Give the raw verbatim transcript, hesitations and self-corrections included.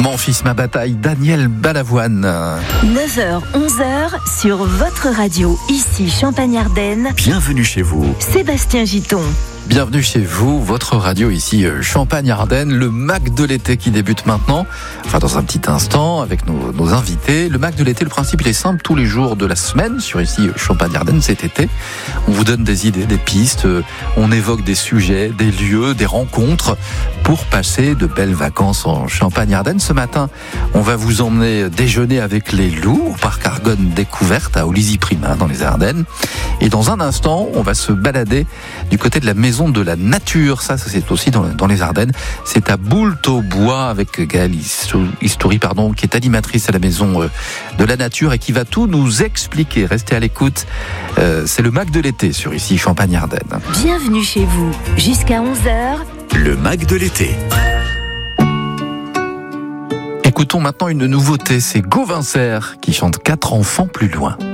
Mon fils, ma bataille, Daniel Balavoine. neuf heures, onze heures, sur votre radio, ici Champagne-Ardenne. Bienvenue chez vous. Sébastien Giton. Bienvenue chez vous, votre radio ici Champagne-Ardenne, le Mac de l'été qui débute maintenant, enfin dans un petit instant avec nos, nos invités. Le Mac de l'été, le principe il est simple, tous les jours de la semaine sur ici Champagne-Ardenne cet été. On vous donne des idées, des pistes, on évoque des sujets, des lieux, des rencontres pour passer de belles vacances en Champagne-Ardenne. Ce matin, on va vous emmener déjeuner avec les loups au parc Argonne Découverte à Olisy-Primain dans les Ardennes. Et dans un instant, on va se balader du côté de la maison de la nature. Ça, ça c'est aussi dans, dans les Ardennes. C'est à Boultaubois avec Gaëlle History, pardon, qui est animatrice à la maison de la nature et qui va tout nous expliquer. Restez à l'écoute. Euh, c'est le Mac de l'été sur ici Champagne-Ardenne. Bienvenue chez vous. Jusqu'à onze heures. Le Mac de l'été. Écoutons maintenant une nouveauté. C'est Gauvin Serre qui chante Quatre enfants plus loin.